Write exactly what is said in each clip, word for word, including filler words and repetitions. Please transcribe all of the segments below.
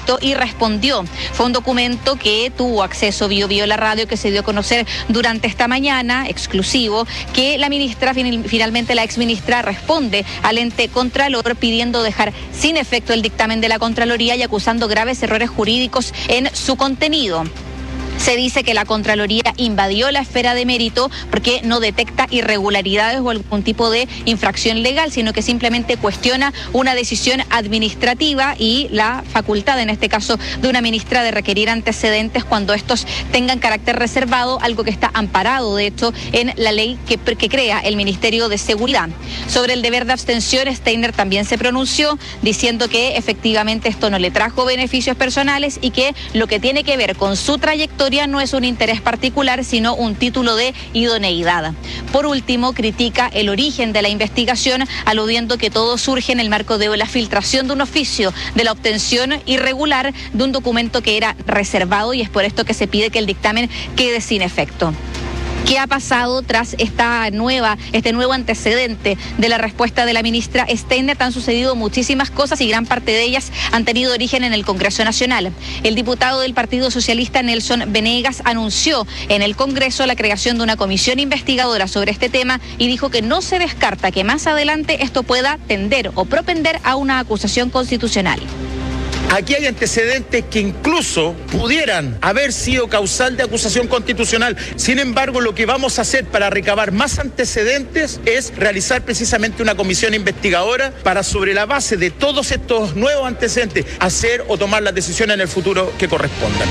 respecto y respondió. Fue un documento que tuvo acceso Bio Bio la radio, que se dio a conocer durante esta mañana, exclusivo, que la ministra, finalmente la exministra, responde al ente Contralor pidiendo dejar sin efecto el dictamen de la Contraloría y acusando graves errores jurídicos en su contenido. Se dice que la Contraloría invadió la esfera de mérito porque no detecta irregularidades o algún tipo de infracción legal, sino que simplemente cuestiona una decisión administrativa y la facultad, en este caso, de una ministra de requerir antecedentes cuando estos tengan carácter reservado, algo que está amparado, de hecho, en la ley que, que crea el Ministerio de Seguridad. Sobre el deber de abstención, Steiner también se pronunció diciendo que efectivamente esto no le trajo beneficios personales y que lo que tiene que ver con su trayectoria no es un interés particular, sino un título de idoneidad. Por último, critica el origen de la investigación, aludiendo que todo surge en el marco de la filtración de un oficio de la obtención irregular de un documento que era reservado, y es por esto que se pide que el dictamen quede sin efecto. ¿Qué ha pasado tras esta nueva, este nuevo antecedente de la respuesta de la ministra Steiner? Han sucedido muchísimas cosas y gran parte de ellas han tenido origen en el Congreso Nacional. El diputado del Partido Socialista, Nelson Venegas, anunció en el Congreso la creación de una comisión investigadora sobre este tema y dijo que no se descarta que más adelante esto pueda tender o propender a una acusación constitucional. Aquí hay antecedentes que incluso pudieran haber sido causal de acusación constitucional. Sin embargo, lo que vamos a hacer para recabar más antecedentes es realizar precisamente una comisión investigadora para, sobre la base de todos estos nuevos antecedentes, hacer o tomar las decisiones en el futuro que correspondan.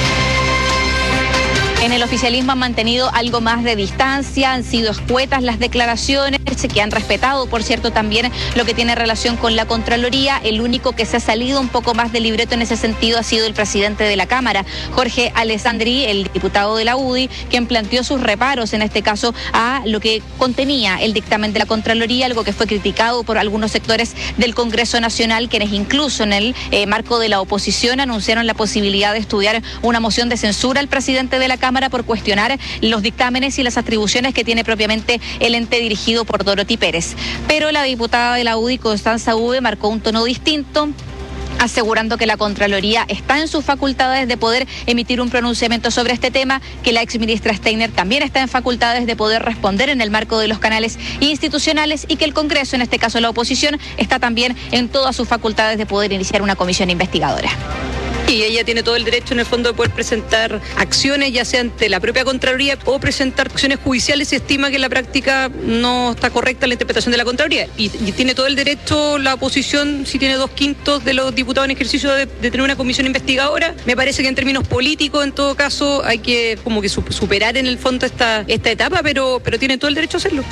En el oficialismo han mantenido algo más de distancia, han sido escuetas las declaraciones, que han respetado, por cierto, también lo que tiene relación con la Contraloría. El único que se ha salido un poco más del libreto en ese sentido ha sido el presidente de la Cámara, Jorge Alessandri, el diputado de la U D I, quien planteó sus reparos, en este caso, a lo que contenía el dictamen de la Contraloría, algo que fue criticado por algunos sectores del Congreso Nacional, quienes incluso en el eh, marco de la oposición anunciaron la posibilidad de estudiar una moción de censura al presidente de la Cámara por cuestionar los dictámenes y las atribuciones que tiene propiamente el ente dirigido por Dorothy Pérez. Pero la diputada de la U D I, Constanza Uve, marcó un tono distinto, asegurando que la Contraloría está en sus facultades de poder emitir un pronunciamiento sobre este tema, que la exministra Steiner también está en facultades de poder responder en el marco de los canales institucionales y que el Congreso, en este caso la oposición, está también en todas sus facultades de poder iniciar una comisión investigadora. Y ella tiene todo el derecho, en el fondo, de poder presentar acciones, ya sea ante la propia Contraloría o presentar acciones judiciales si estima que en la práctica no está correcta la interpretación de la Contraloría. Y, y tiene todo el derecho la oposición, si tiene dos quintos de los diputados en ejercicio, de, de tener una comisión investigadora. Me parece que en términos políticos, en todo caso, hay que como que superar en el fondo esta, esta etapa, pero, pero tiene todo el derecho a hacerlo.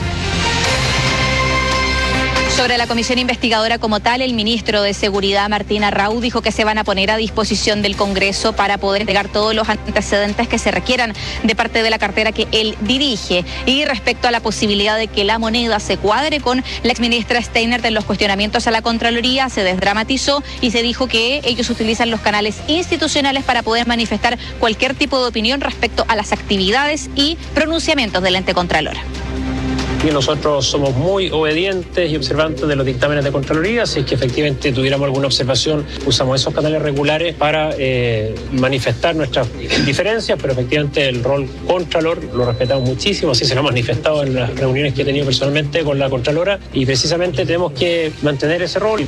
Sobre la comisión investigadora como tal, el ministro de Seguridad, Martín Arrau, dijo que se van a poner a disposición del Congreso para poder entregar todos los antecedentes que se requieran de parte de la cartera que él dirige. Y respecto a la posibilidad de que la moneda se cuadre con la exministra Steiner de los cuestionamientos a la Contraloría, se desdramatizó y se dijo que ellos utilizan los canales institucionales para poder manifestar cualquier tipo de opinión respecto a las actividades y pronunciamientos del ente Contralor. Y nosotros somos muy obedientes y observantes de los dictámenes de Contraloría, así que efectivamente tuviéramos alguna observación, usamos esos canales regulares para eh, manifestar nuestras diferencias, pero efectivamente el rol Contralor lo respetamos muchísimo, así se lo ha manifestado en las reuniones que he tenido personalmente con la Contralora, y precisamente tenemos que mantener ese rol.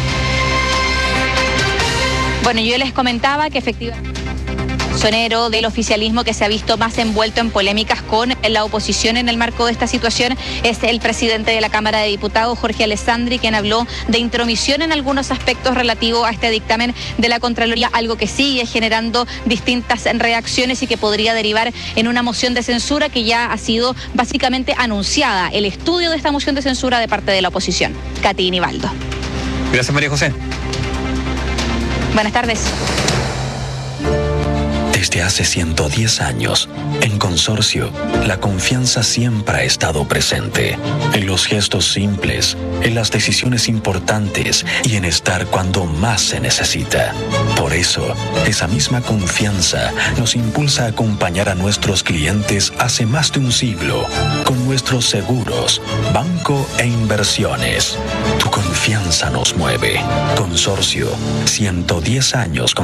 Bueno, yo les comentaba que efectivamente sonero del oficialismo que se ha visto más envuelto en polémicas con la oposición en el marco de esta situación es el presidente de la Cámara de Diputados, Jorge Alessandri, quien habló de intromisión en algunos aspectos relativos a este dictamen de la Contraloría, algo que sigue generando distintas reacciones y que podría derivar en una moción de censura que ya ha sido básicamente anunciada, el estudio de esta moción de censura de parte de la oposición. Katy Nivaldo. Gracias, María José. Buenas tardes. Desde hace ciento diez años, en Consorcio, la confianza siempre ha estado presente. En los gestos simples, en las decisiones importantes y en estar cuando más se necesita. Por eso, esa misma confianza nos impulsa a acompañar a nuestros clientes hace más de un siglo con nuestros seguros, banco e inversiones. Tu confianza nos mueve. Consorcio, ciento diez años con